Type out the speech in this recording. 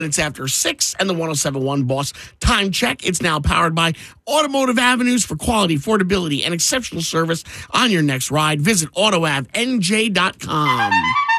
It's after 6 and the 107.1 Boss Time Check. It's now powered by Automotive Avenues for quality, affordability, and exceptional service on your next ride. Visit AutoAvNJ.com.